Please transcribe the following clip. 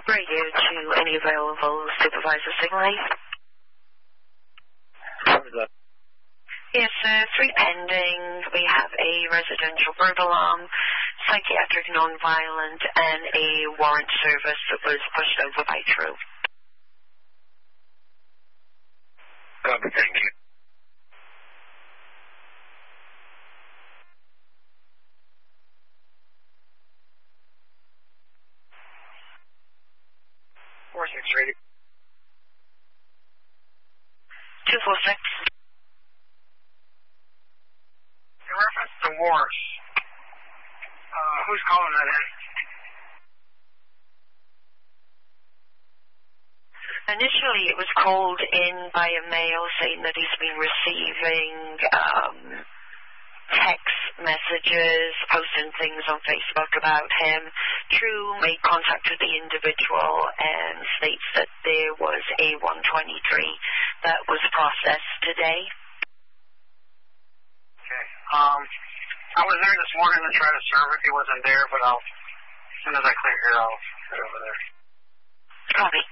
Radio to any available supervisor signaling. Yes, 3 pending. We have a residential burglar alarm, psychiatric non-violent, and a warrant service that was pushed over by True. Copy, thank you. Ready. 246. In reference to Morris, who's calling that in? Initially, it was called in by a male saying that he's been receiving text messages, posting things on Facebook about him. True made contact with the individual and states that there was a 123 that was processed today. Okay. I was there this morning to try to serve it. He wasn't there, but as soon as I clear here, I'll head over there. Copy.